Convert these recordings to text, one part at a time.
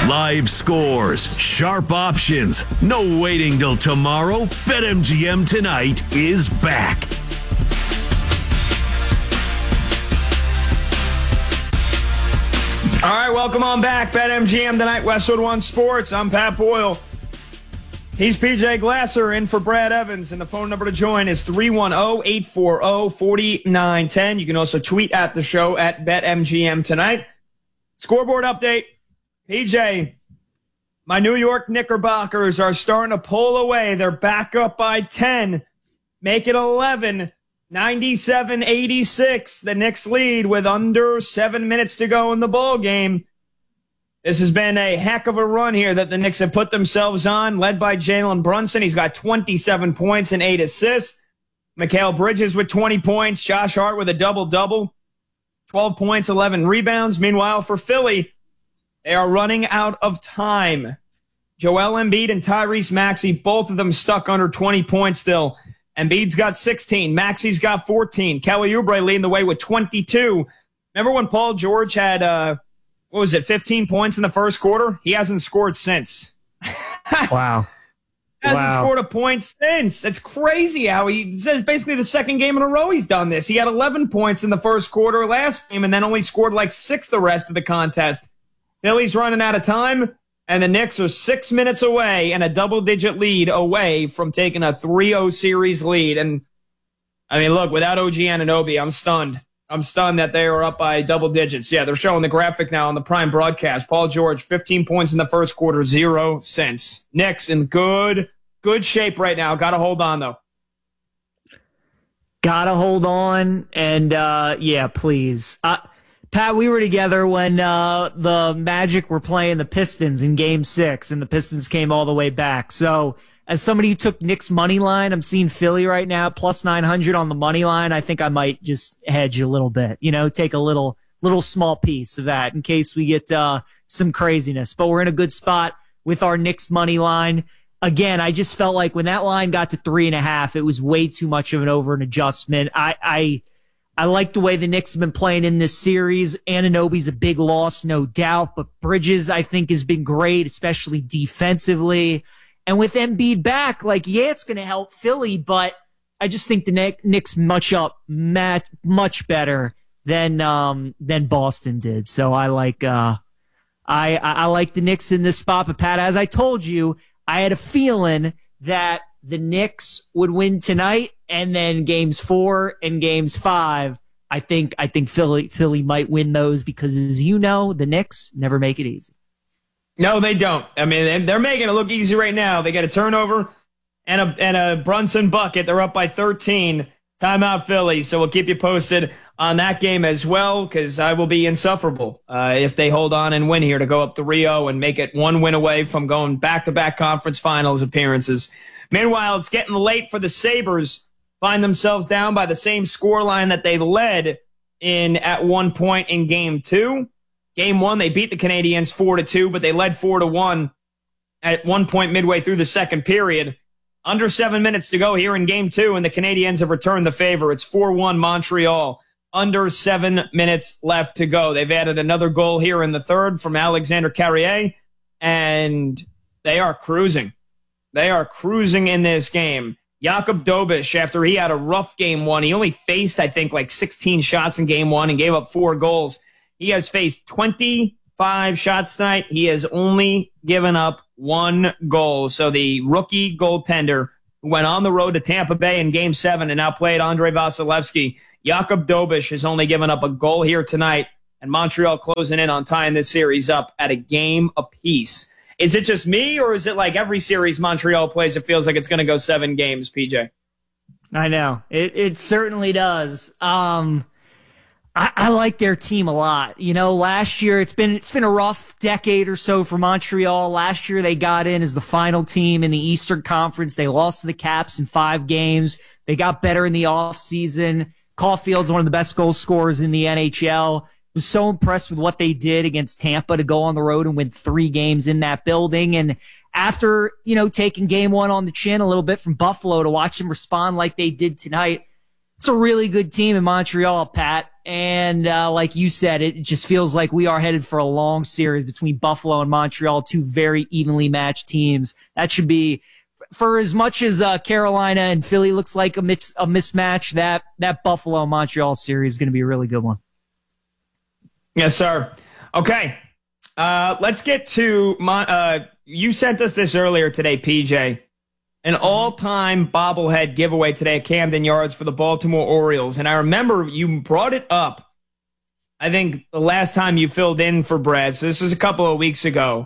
Live scores, sharp options, no waiting till tomorrow. BetMGM Tonight is back. All right, welcome on back. BetMGM Tonight, Westwood One Sports. I'm Pat Boyle. He's PJ Glasser in for Brad Evans, and the phone number to join is 310-840-4910. You can also tweet at the show at BetMGM Tonight. Scoreboard update. PJ, my New York Knickerbockers are starting to pull away. They're back up by 10. Make it 11. 97-86. The Knicks lead with under 7 minutes to go in the ball game. This has been a heck of a run here that the Knicks have put themselves on, led by Jalen Brunson. He's got 27 points and 8 assists. Mikal Bridges with 20 points. Josh Hart with a double-double. 12 points, 11 rebounds. Meanwhile, for Philly, they are running out of time. Joel Embiid and Tyrese Maxey, both of them stuck under 20 points still. Embiid's got 16. Maxey's got 14. Kelly Oubre leading the way with 22. Remember when Paul George had 15 points in the first quarter? He hasn't scored since. Wow. Hasn't scored a point since. It's crazy how he says basically the second game in a row he's done this. He had 11 points in the first quarter last game and then only scored like 6 the rest of the contest. Philly's running out of time, and the Knicks are 6 minutes away and a double-digit lead away from taking a 3-0 series lead. And, I mean, look, without OG Anunoby, I'm stunned. I'm stunned that they are up by double digits. Yeah, they're showing the graphic now on the Prime broadcast. Paul George, 15 points in the first quarter, 0 cents. Knicks in good shape right now. Got to hold on, though. Gotta hold on, and yeah, please. Pat, we were together when the Magic were playing the Pistons in Game 6, and the Pistons came all the way back. So, as somebody who took Knicks money line, I'm seeing Philly right now, plus 900 on the money line. I think I might just hedge a little bit, take a little small piece of that in case we get some craziness. But we're in a good spot with our Knicks money line. Again, I just felt like when that line got to 3.5, it was way too much of an over an adjustment. I like the way the Knicks have been playing in this series. Anunoby's a big loss, no doubt, but Bridges, I think, has been great, especially defensively. And with Embiid back, it's going to help Philly, but I just think the Knicks much better than Boston did. So I like I like the Knicks in this spot. But Pat, as I told you, I had a feeling that the Knicks would win tonight, and then games 4 and games 5, I think Philly might win those because, as you know, the Knicks never make it easy. No, they don't. I mean, they're making it look easy right now. They got a turnover and a Brunson bucket. They're up by 13. Timeout Philly. So we'll keep you posted on that game as well, because I will be insufferable if they hold on and win here to go up 3-0 and make it one win away from going back-to-back conference finals appearances. Meanwhile, it's getting late for the Sabres. Find themselves down by the same scoreline that they led in at one point in Game 2. Game 1, they beat the Canadiens 4-2, but they led 4-1 at one point midway through the second period. Under 7 minutes to go here in Game 2, and the Canadiens have returned the favor. It's 4-1 Montreal. Under 7 minutes left to go. They've added another goal here in the third from Alexander Carrier, and they are cruising. They are cruising in this game. Jakub Dobiš, after he had a rough Game 1, he only faced, I think, 16 shots in Game 1 and gave up 4 goals. He has faced 25 shots tonight. He has only given up 1 goal. So the rookie goaltender who went on the road to Tampa Bay in Game 7 and now played Andrei Vasilevsky, Jakub Dobiš has only given up a goal here tonight, and Montreal closing in on tying this series up at a game apiece. Is it just me, or is it like every series Montreal plays, it feels like it's going to go 7 games, PJ? I know. It certainly does. I like their team a lot. Last year it's been a rough decade or so for Montreal. Last year they got in as the final team in the Eastern Conference. They lost to the Caps in 5 games. They got better in the offseason. Caulfield's one of the best goal scorers in the NHL. Was so impressed with what they did against Tampa to go on the road and win 3 games in that building. And after, taking Game 1 on the chin a little bit from Buffalo, to watch them respond like they did tonight, it's a really good team in Montreal, Pat. And like you said, it just feels like we are headed for a long series between Buffalo and Montreal, two very evenly matched teams. That should be, for as much as Carolina and Philly looks like a mismatch, that Buffalo-Montreal series is going to be a really good one. Yes, sir. Okay. Let's get to you sent us this earlier today, PJ. An all-time bobblehead giveaway today at Camden Yards for the Baltimore Orioles. And I remember you brought it up, I think, the last time you filled in for Brad. So this was a couple of weeks ago.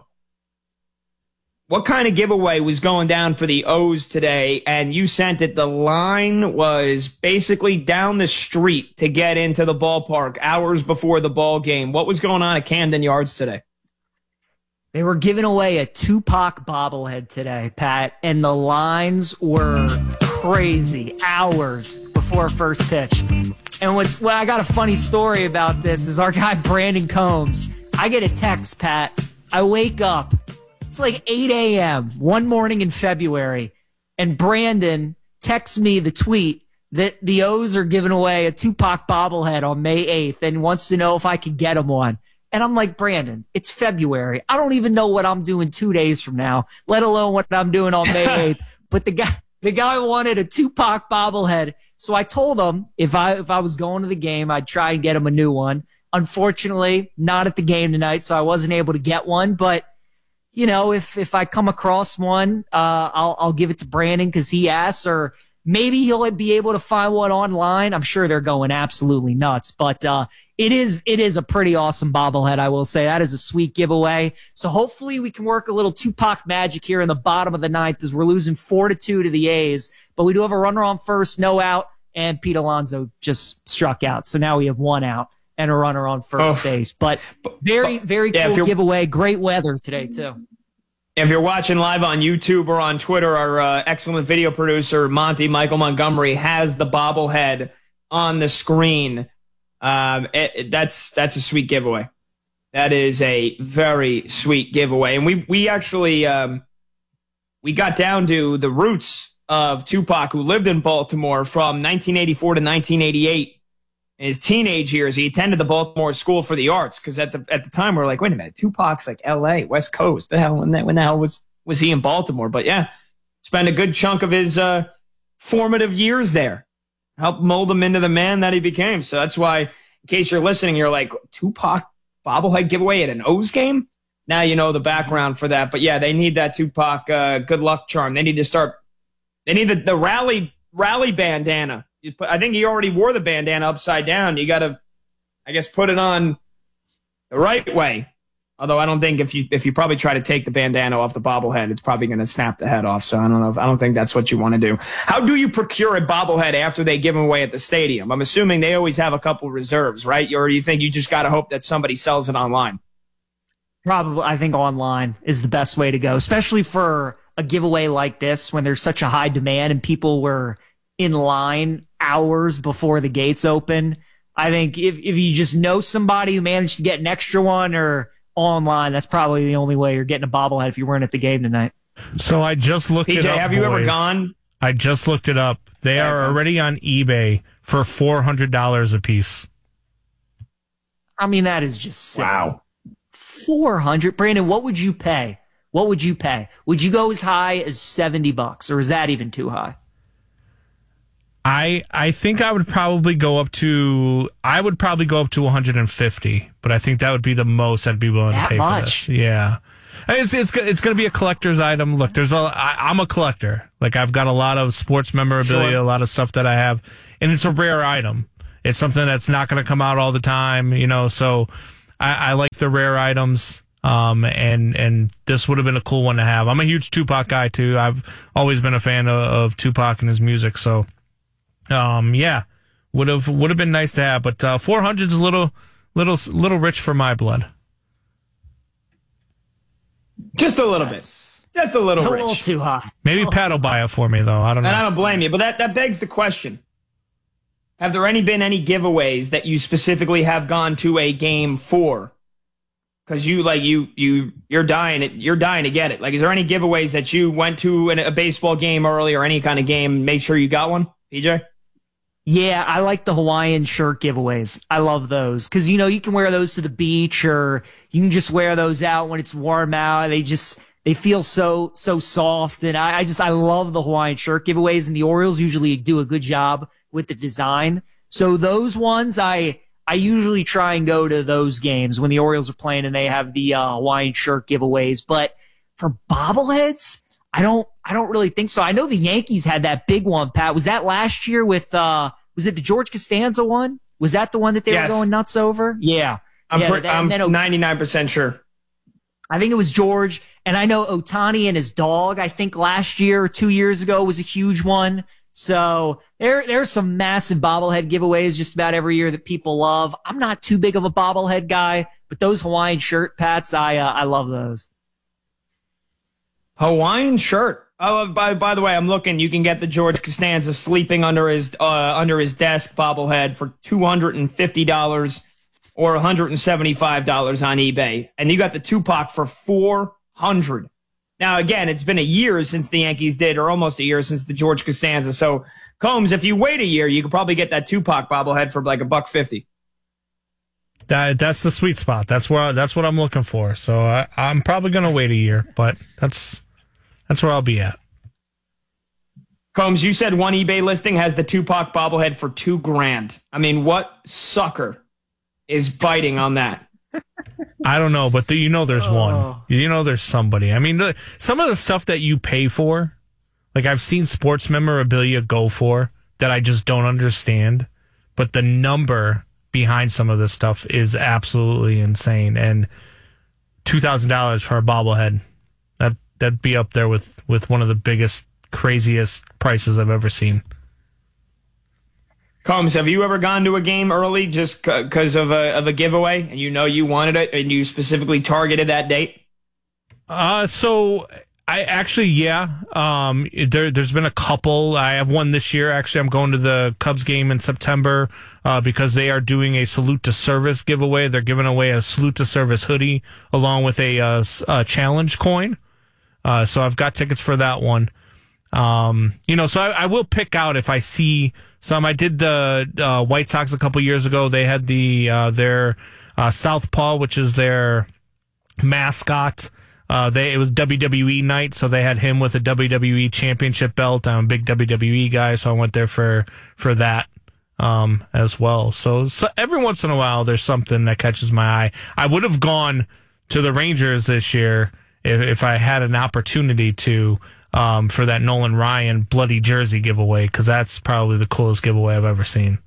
What kind of giveaway was going down for the O's today? And you sent it. The line was basically down the street to get into the ballpark hours before the ball game. What was going on at Camden Yards today? They were giving away a Tupac bobblehead today, Pat, and the lines were crazy hours before first pitch. And I got a funny story about this is our guy Brandon Combs. I get a text, Pat. I wake up. It's like 8 a.m. one morning in February, and Brandon texts me the tweet that the O's are giving away a Tupac bobblehead on May 8th and wants to know if I could get him one. And I'm like, Brandon, it's February. I don't even know what I'm doing 2 days from now, let alone what I'm doing on May 8th. But the guy wanted a Tupac bobblehead. So I told him if I was going to the game, I'd try and get him a new one. Unfortunately, not at the game tonight, so I wasn't able to get one. But, you know, if I come across one, I'll give it to Brandon because he asked, or maybe he'll be able to find one online. I'm sure they're going absolutely nuts, but it is a pretty awesome bobblehead, I will say. That is a sweet giveaway. So hopefully we can work a little Tupac magic here in the bottom of the ninth as we're losing 4-2 to the A's. But we do have a runner on first, no out, and Pete Alonso just struck out. So now we have one out and a runner on first base. But very cool giveaway. Great weather today, too. If you're watching live on YouTube or on Twitter, our excellent video producer, Michael Montgomery, has the bobblehead on the screen. That's a sweet giveaway. That is a very sweet giveaway. And we actually we got down to the roots of Tupac, who lived in Baltimore from 1984 to 1988. In his teenage years, he attended the Baltimore School for the Arts because at the time we were like, wait a minute, Tupac's like L.A., West Coast. When the hell was he in Baltimore? But yeah, spent a good chunk of his formative years there, helped mold him into the man that he became. So that's why, in case you're listening, you're like, Tupac bobblehead giveaway at an O's game? Now you know the background for that. But yeah, they need that Tupac good luck charm. They need to start. They need the rally bandana. I think he already wore the bandana upside down. You got to, I guess, put it on the right way. Although I don't think if you probably try to take the bandana off the bobblehead, it's probably going to snap the head off. So I don't think that's what you want to do. How do you procure a bobblehead after they give them away at the stadium? I'm assuming they always have a couple reserves, right? Or you think you just got to hope that somebody sells it online? Probably, I think online is the best way to go, especially for a giveaway like this when there's such a high demand and people were in line hours before the gates open. I think if you just know somebody who managed to get an extra one or online, that's probably the only way you're getting a bobblehead if you weren't at the game tonight. So I just looked it up. PJ, have you ever gone? I just looked it up. They are already on eBay for $400 a piece. I mean, that is just sick. Wow. 400. Brandon, what would you pay? What would you pay? Would you go as high as $70, or is that even too high? I think I would probably go up to 150, but I think that would be the most I'd be willing to pay for this. Yeah. It's going to be a collector's item. Look, I'm a collector. Like, I've got a lot of sports memorabilia, a lot of stuff that I have, and it's a rare item. It's something that's not going to come out all the time, so I like the rare items. And this would have been a cool one to have. I'm a huge Tupac guy too. I've always been a fan of Tupac and his music. So, yeah, would have been nice to have, but 400 is a little rich for my blood. Just a little bit. Just a little rich. A little too high. Maybe Pat will buy it for me though. I don't know. And I don't blame you, but that begs the question. Have there been any giveaways that you specifically have gone to a game for? Because you're dying to get it. Like, is there any giveaways that you went to a baseball game early or any kind of game, made sure you got one, PJ? Yeah, I like the Hawaiian shirt giveaways. I love those because, you can wear those to the beach or you can just wear those out when it's warm out. They feel so soft. And I love the Hawaiian shirt giveaways, and the Orioles usually do a good job with the design. So those ones, I usually try and go to those games when the Orioles are playing and they have the Hawaiian shirt giveaways. But for bobbleheads, I don't really think so. I know the Yankees had that big one, Pat. Was that last year with, was it the George Costanza one? Was that the one that they were going nuts over? Yeah. I'm 99% sure. I think it was George. And I know Ohtani and his dog, I think last year or 2 years ago was a huge one. So there's some massive bobblehead giveaways just about every year that people love. I'm not too big of a bobblehead guy, but those Hawaiian shirt, Pats, I love those. Hawaiian shirt. Oh, by the way, I'm looking. You can get the George Costanza sleeping under his desk bobblehead for $250 or $175 on eBay, and you got the Tupac for $400. Now, again, it's been a year since the Yankees did, or almost a year since the George Costanza. So, Combs, if you wait a year, you could probably get that Tupac bobblehead for like $150. That's the sweet spot. That's what I'm looking for. So I'm probably going to wait a year, but that's where I'll be at. Combs, you said one eBay listing has the Tupac bobblehead for $2,000. I mean, what sucker is biting on that? I don't know, but there's one. There's somebody. I mean, some of the stuff that you pay for, like I've seen sports memorabilia go for that I just don't understand, but the number behind some of this stuff is absolutely insane. And $2,000 for a bobblehead, that'd be up there with one of the biggest, craziest prices I've ever seen. Combs, have you ever gone to a game early just because of a giveaway and you wanted it and you specifically targeted that date? So I actually, yeah. There's been a couple. I have one this year. Actually, I'm going to the Cubs game in September because they are doing a Salute to Service giveaway. They're giving away a Salute to Service hoodie along with a challenge coin. So I've got tickets for that one. So I will pick out if I see some. I did the White Sox a couple years ago. They had their Southpaw, which is their mascot. It was WWE night, so they had him with a WWE championship belt. I'm a big WWE guy, so I went there for that as well. So every once in a while, there's something that catches my eye. I would have gone to the Rangers this year if I had an opportunity to. For that Nolan Ryan bloody jersey giveaway, because that's probably the coolest giveaway I've ever seen.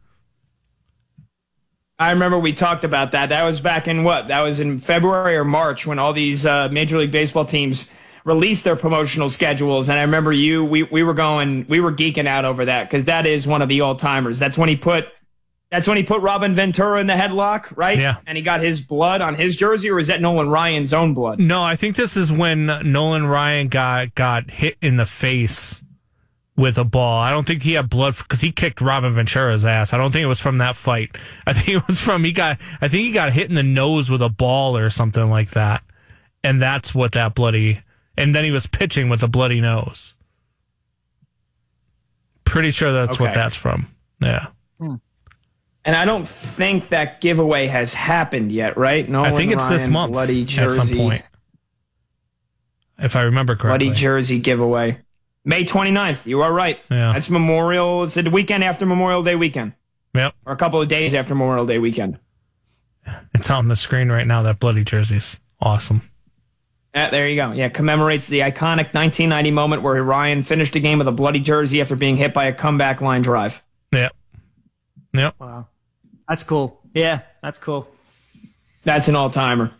I remember we talked about that. That was back in That was in February or March when all these Major League Baseball teams released their promotional schedules. And I remember we were geeking out over that because that is one of the all-timers. That's when he put Robin Ventura in the headlock, right? Yeah. And he got his blood on his jersey, or is that Nolan Ryan's own blood? No, I think this is when Nolan Ryan got hit in the face with a ball. I don't think he had blood because he kicked Robin Ventura's ass. I don't think it was from that fight. I think it was from he got hit in the nose with a ball or something like that. And that's what that bloody, and then he was pitching with a bloody nose. Pretty sure that's what that's from. Yeah. And I don't think that giveaway has happened yet, right? I think it's this month at some point, if I remember correctly. Bloody jersey giveaway. May 29th. You are right. Yeah. That's Memorial. It's the weekend after Memorial Day weekend. Yep. Or a couple of days after Memorial Day weekend. It's on the screen right now. That bloody jersey's awesome. There you go. Yeah, commemorates the iconic 1990 moment where Ryan finished a game with a bloody jersey after being hit by a comeback line drive. Yep. Wow. That's cool. Yeah, that's cool. That's an all-timer.